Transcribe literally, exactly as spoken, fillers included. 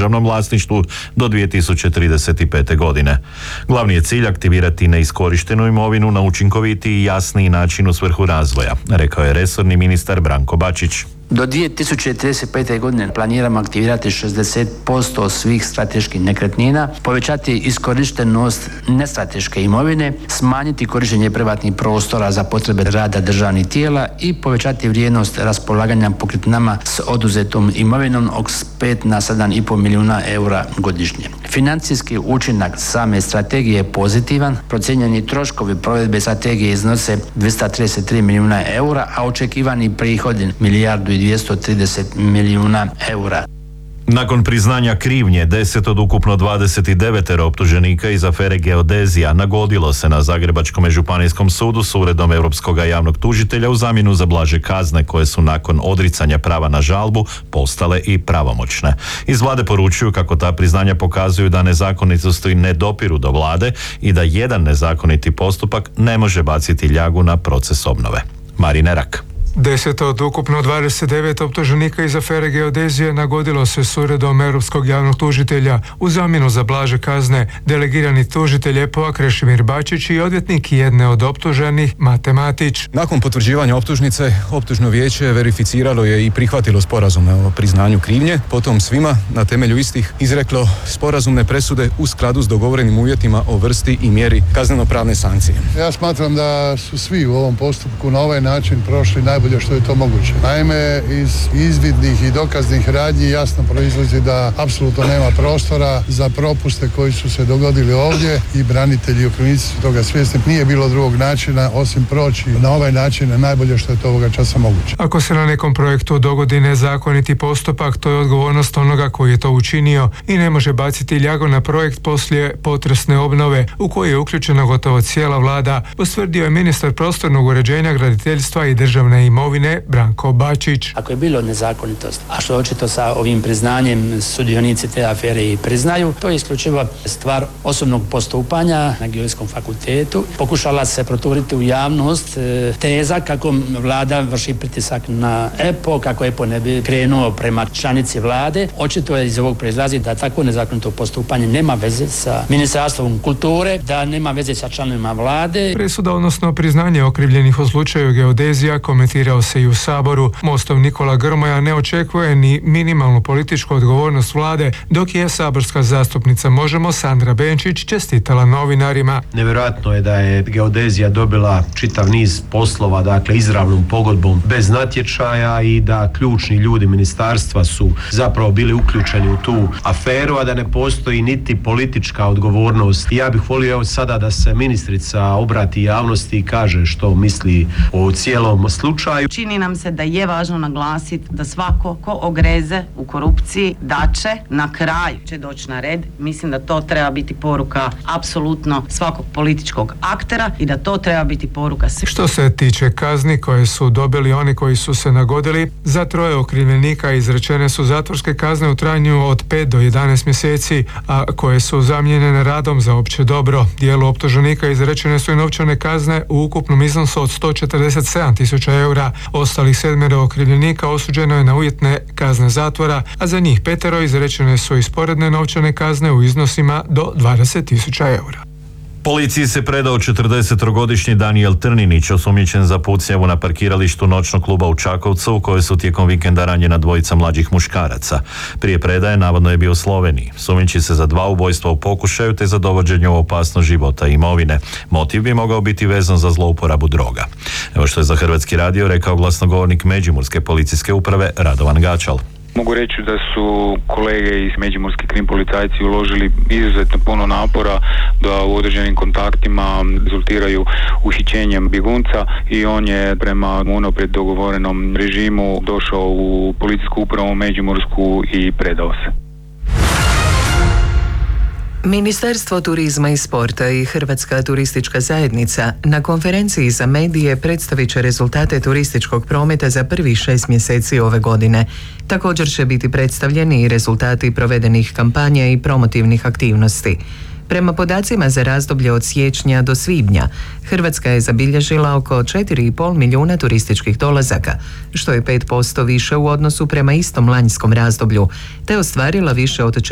državnom vlasništvu do dvije tisuće trideset pete. godine. Glavni je cilj aktivirati neiskorištenu imovinu na učinkovitiji i jasniji način u svrhu razvoja, rekao je resorni ministar Branko Bačić. Do dvije tisuće trideset pete. godine planiramo aktivirati šezdeset posto svih strateških nekretnina, povećati iskorištenost nestrateške imovine, smanjiti korištenje privatnih prostora za potrebe rada državnih tijela i povećati vrijednost raspolaganja pokretninama s oduzetom imovinom s pet na sedam i pol milijuna eura godišnje. Financijski učinak same strategije je pozitivan, procijenjeni troškovi provedbe strategije iznose dvjesto trideset tri milijuna eura, a očekivani prihodi milijardu i dvjesto trideset milijuna eura. Nakon priznanja krivnje, deset od ukupno dvadeset devet optuženika iz afere Geodezija nagodilo se na Zagrebačkom županijskom sudu s uredom Europskog javnog tužitelja u zamjenu za blaže kazne koje su nakon odricanja prava na žalbu postale i pravomoćne. Iz vlade poručuju kako ta priznanja pokazuju da nezakonitosti ne dopiru do vlade i da jedan nezakoniti postupak ne može baciti ljagu na proces obnove. Marine Rak. Deset od ukupno dvadeset devet optuženika iz afere Geodezije nagodilo se s uredom Europskog javnog tužitelja u zamjenu za blaže kazne. Delegirani tužitelj E P O-a Krešimir Bačić i odvjetnik jedne od optuženih Mate Matić. Nakon potvrđivanja optužnice, optužno vijeće verificiralo je i prihvatilo sporazume o priznanju krivnje, potom svima na temelju istih izreklo sporazumne presude u skladu s dogovorenim uvjetima o vrsti i mjeri kazneno-pravne sankcije. Ja smatram da su svi u ovom postupku na ovaj način prošli najbolje što je to moguće. Naime, iz izvidnih i dokaznih radnji jasno proizlazi da apsolutno nema prostora za propuste koji su se dogodili ovdje i branitelji i okrivljenici su toga svjesni. Nije bilo drugog načina osim proći na ovaj način najbolje što je to ovoga časa moguće. Ako se na nekom projektu dogodi nezakoniti postupak, to je odgovornost onoga koji je to učinio i ne može baciti ljagu na projekt poslije potresne obnove u koji je uključena gotovo cijela vlada, ustvrdio je ministar prostornog uređenja, graditeljstva i državne imovine Branko Bačić. Ako je bilo nezakonitost, a što očito sa ovim priznanjem sudionici te afere i priznaju, to je isključivo stvar osobnog postupanja na Geodetskom fakultetu. Pokušala se proturiti u javnost teza kako vlada vrši pritisak na E P O, kako E P O ne bi krenuo prema članici vlade. Očito je iz ovog proizlazi da tako nezakonito postupanje nema veze sa Ministarstvom kulture, da nema veze sa članovima vlade. Presuda, odnosno priznanje okrivljenih u slučaju Geodezija, komentirao se i u Saboru. Mostov Nikola Grmoja ne očekuje ni minimalnu političku odgovornost vlade, dok je saborska zastupnica Možemo Sandra Benčić čestitala novinarima. Nevjerojatno je da je Geodezija dobila čitav niz poslova, dakle izravnom pogodbom bez natječaja i da ključni ljudi ministarstva su zapravo bili uključeni u tu aferu, a da ne postoji niti politička odgovornost. Ja bih volio evo sada da se ministrica obrati javnosti i kaže što misli o cijelom slučaju. Čini nam se da je važno naglasiti da svako ko ogreze u korupciji da će na kraju će doći na red. Mislim da to treba biti poruka apsolutno svakog političkog aktera i da to treba biti poruka svih. Što se tiče kazni koje su dobili oni koji su se nagodili, za troje okrivljenika izrečene su zatvorske kazne u trajanju od pet do jedanaest mjeseci, a koje su zamijenjene radom za opće dobro. Dijelu optuženika izrečene su i novčane kazne u ukupnom iznosu od sto četrdeset sedam tisuća eura. Ostalih sedmero okrivljenika osuđeno je na uvjetne kazne zatvora, a za njih petero izrečene su i sporedne novčane kazne u iznosima do dvadeset tisuća eura. Policiji se predao četrdesetogodišnji Danijel Trninić, osumnjičen za pucnjavu na parkiralištu noćnog kluba u Čakovcu, u kojoj su tijekom vikenda ranjena dvojica mlađih muškaraca. Prije predaje navodno je bio u Sloveniji. Sumnjiči se za dva ubojstva u pokušaju te za dovođenje u opasnost života i imovine. Motiv bi mogao biti vezan za zlouporabu droga. Evo što je za Hrvatski radio rekao glasnogovornik Međimurske policijske uprave Radovan Gačal. Mogu reći da su kolege iz Međimurske krim policajci uložili izuzetno puno napora da u određenim kontaktima rezultiraju uhićenjem bjegunca i on je prema unaprijed dogovorenom režimu došao u policijsku upravu Međimursku i predao se. Ministarstvo turizma i sporta i Hrvatska turistička zajednica na konferenciji za medije predstavit će rezultate turističkog prometa za prvih šest mjeseci ove godine. Također će biti predstavljeni i rezultati provedenih kampanja i promotivnih aktivnosti. Prema podacima za razdoblje od siječnja do svibnja, Hrvatska je zabilježila oko četiri i pol milijuna turističkih dolazaka, što je pet posto više u odnosu prema istom lanjskom razdoblju, te ostvarila više od